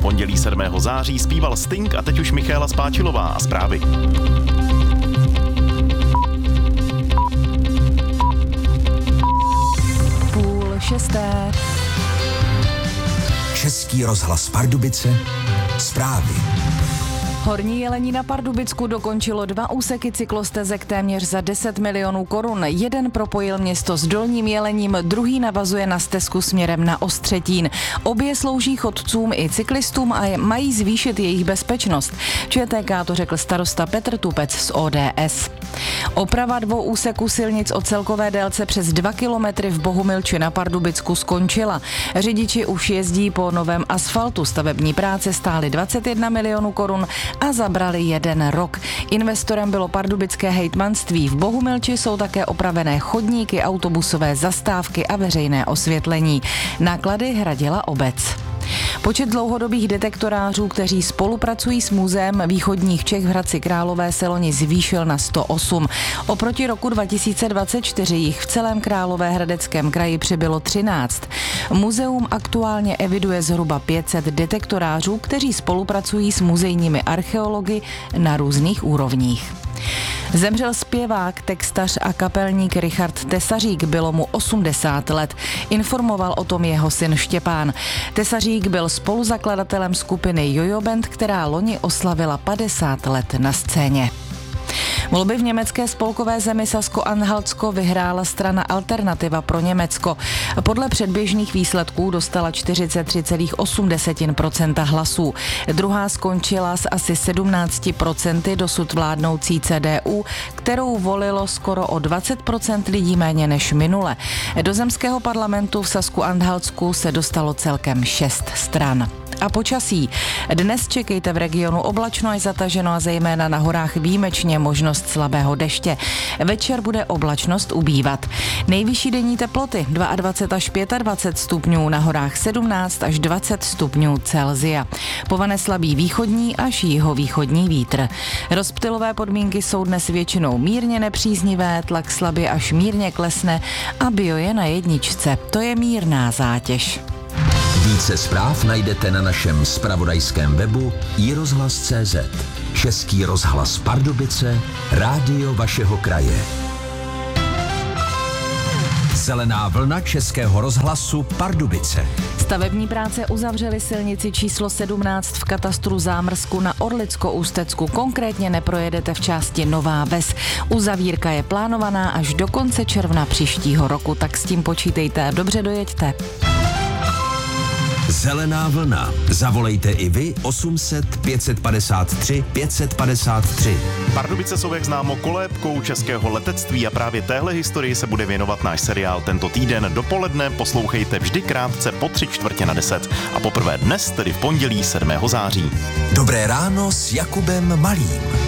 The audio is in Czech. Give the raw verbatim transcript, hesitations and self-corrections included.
pondělí sedmého září zpíval Sting a teď už Michaela Spáčilová a zprávy. Půl šesté. Český rozhlas Pardubice, zprávy. Horní Jelení na Pardubicku dokončilo dva úseky cyklostezek téměř za deset milionů korun. Jeden propojil město s Dolním Jelením, druhý navazuje na stezku směrem na Ostřetín. Obě slouží chodcům i cyklistům a mají zvýšit jejich bezpečnost. ČTK to řekl starosta Petr Tupec z O D S. Oprava dvou úseků silnic o celkové délce přes dva kilometry v Bohumilči na Pardubicku skončila. Řidiči už jezdí po novém asfaltu. Stavební práce stály dvacet jedna milionů korun a zabrali jeden rok. Investorem bylo pardubické hejtmanství. V Bohumilči jsou také opravené chodníky, autobusové zastávky a veřejné osvětlení. Náklady hradila obec. Počet dlouhodobých detektorářů, kteří spolupracují s Muzeem východních Čech v Hradci Králové, se loni zvýšil na sto osm. Oproti roku dva tisíce dvacet čtyři jich v celém Královéhradeckém kraji přibylo třináct. Muzeum aktuálně eviduje zhruba pět set detektorářů, kteří spolupracují s muzejními archeology na různých úrovních. Zemřel zpěvák, textař a kapelník Richard Tesařík, bylo mu osmdesát let. Informoval o tom jeho syn Štěpán. Tesařík byl spoluzakladatelem skupiny Jojo Band, která loni oslavila padesát let na scéně. Volby v německé spolkové zemi Sasko-Anhaltsko vyhrála strana Alternativa pro Německo. Podle předběžných výsledků dostala čtyřicet tři celá osm procenta hlasů. Druhá skončila s asi sedmnáct procent dosud vládnoucí C D U, kterou volilo skoro o dvacet procent lidí méně než minule. Do zemského parlamentu v Sasku-Anhaltsku se dostalo celkem šest stran. A počasí. Dnes čekejte v regionu oblačno až zataženo a zejména na horách výjimečně možnost slabého deště. Večer bude oblačnost ubývat. Nejvyšší denní teploty dvacet dva až dvacet pět stupňů, na horách sedmnáct až dvacet stupňů Celsia. Povane slabý východní až jihovýchodní vítr. Rozptylové podmínky jsou dnes většinou mírně nepříznivé, tlak slabě až mírně klesne a bio je na jedničce. To je mírná zátěž. Více zpráv najdete na našem zpravodajském webu i rozhlas tečka cé zet. Český rozhlas Pardubice, rádio vašeho kraje. Zelená vlna Českého rozhlasu Pardubice. Stavební práce uzavřely silnici číslo sedmnáct v katastru Zámrsku na Orlicko-Ústecku. Konkrétně neprojedete v části Nová Ves. Uzavírka je plánovaná až do konce června příštího roku, tak s tím počítejte a dobře dojeďte. Zelená vlna. Zavolejte i vy osm set pět padesát tři pět padesát tři. Pardubice jsou jak známo kolébkou českého letectví a právě téhle historii se bude věnovat náš seriál tento týden. Dopoledne poslouchejte vždy krátce po tři čtvrtě na deset a poprvé dnes, tedy v pondělí sedmého září. Dobré ráno s Jakubem Malým.